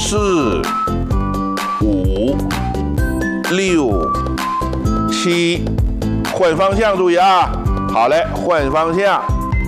4、5、6、7，换方向，注意啊！好嘞，换方向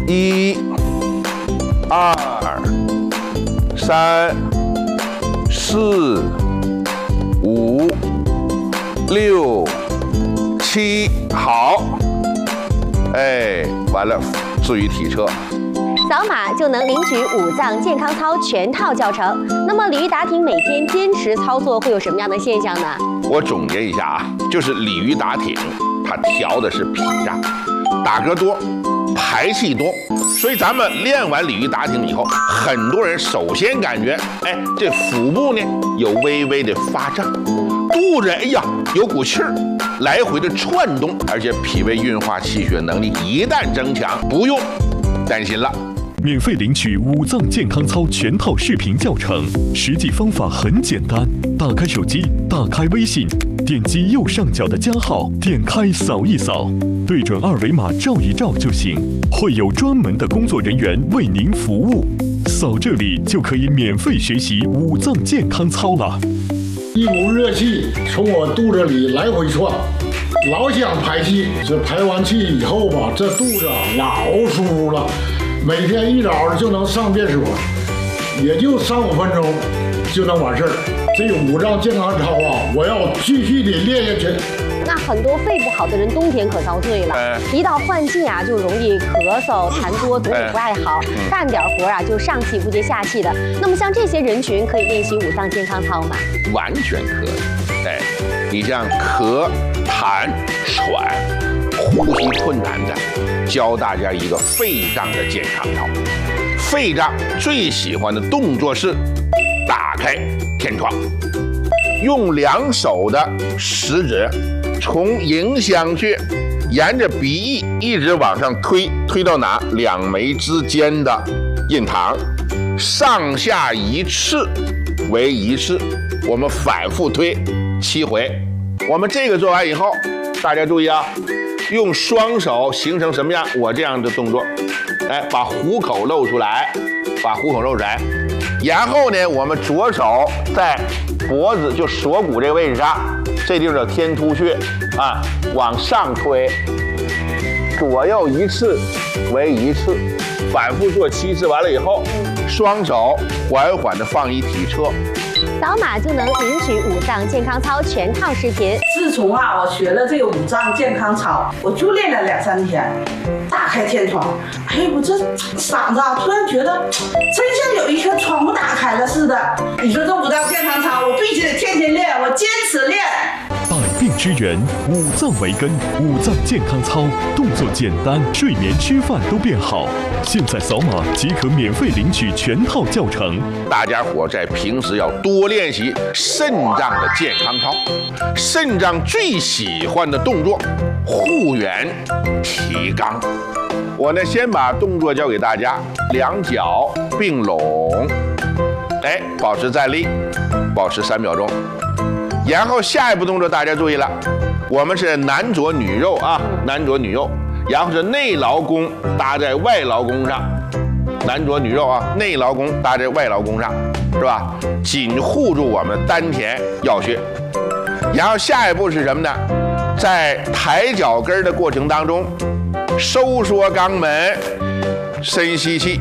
，1、2、3、4、5、6、7，好，哎，完了，至于体车。 扫码就能领取五脏健康操全套教程。那么鲤鱼打挺每天坚持操作会有什么样的现象呢？ 我总结一下啊，就是鲤鱼打挺，它调的是脾脏，打嗝多，排气多，所以咱们练完鲤鱼打挺以后，很多人首先感觉，哎，这腹部呢有微微的发胀，肚子哎呀有股气儿，来回的窜动，而且脾胃运化气血能力一旦增强，不用担心了。 免费领取五脏健康操全套视频教程，实际方法很简单，打开手机，打开微信，点击右上角的加号，点开扫一扫，对准二维码照一照就行，会有专门的工作人员为您服务。扫这里就可以免费学习五脏健康操了。 一股热气从我肚子里来回窜，老想排气，这排完气以后吧，这肚子老舒服了。每天一早就能上便所，也就3、5分钟就能完事儿。这个五脏健康操啊，我要继续的练下去。 那很多肺不好的人冬天可遭罪了，一到换季啊就容易咳嗽、痰多，总体不爱好，干点活啊就上气不接下气的。那么像这些人群可以练习五脏健康操吗？ 完全可以。哎，你像咳、痰、喘、呼吸困难的，教大家一个肺脏的健康操。肺脏最喜欢的动作是打开天窗，用2手的食指从迎香穴沿着鼻翼一直往上推，推到哪？2眉之间的印堂，上下1次为1次，我们反复推7回。我们这个做完以后，大家注意啊，用双手形成什么样？我这样的动作，哎，把虎口露出来，把虎口露出来。然后呢，我们左手在脖子就锁骨这个位置上，这地方叫天突穴啊，往上推，左右1次为1次，反复做7次。完了以后，双手缓缓地放一体车。 扫码就能领取五脏健康操全套视频。 自从我学了这个五脏健康操，我就练了2、3天，打开天窗，哎，我这嗓子突然觉得真像有一个窗户打开了似的。你说这五脏健康操，我必须得天天练，我坚持练。 百病之源，五脏为根，五脏健康操，动作简单，睡眠吃饭都变好。现在扫码即可免费领取全套教程。 大家伙在平时要多练习肾脏的健康操。肾脏最喜欢的动作，护元提肛。我呢先把动作教给大家，2脚并拢，哎，保持站立，保持3秒钟。然后下一步动作大家注意了，我们是男左女右啊，男左女右，然后是内劳宫搭在外劳宫上，男左女右啊，内劳宫搭在外劳宫上，是吧？紧护住我们丹田要穴。然后下一步是什么呢？在抬脚跟的过程当中，收缩肛门，深吸气，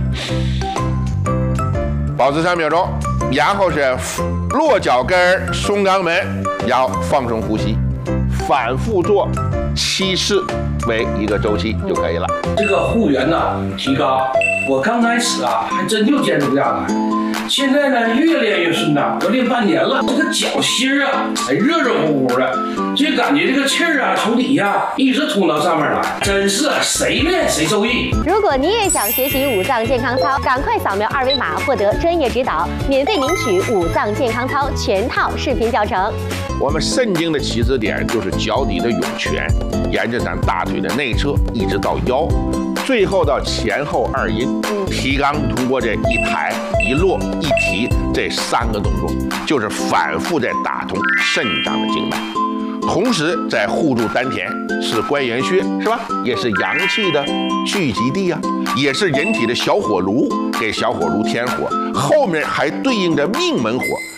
保持3秒钟。然后是落脚跟，松肛门，然后放松呼吸，反复做7次为一个周期就可以了。 这个护元呢，提肛，我刚开始啊还真就坚持不下来，现在呢越练越顺畅，我练半年了，这个脚心啊还热热乎乎的，就感觉这个气儿啊从底下一直通到上面来，真是谁练谁受益。 如果你也想学习五脏健康操，赶快扫描2维码获得专业指导，免费领取五脏健康操全套视频教程。 我们肾经的起始点就是脚底的涌泉，沿着咱大腿的内侧一直到腰，最后到前后2阴。提肛通过这一抬一落一提这3个动作，就是反复在打通肾脏的经脉，同时在护住丹田，是关元穴，是吧？也是阳气的聚集地啊，也是人体的小火炉，给小火炉添火，后面还对应着命门火，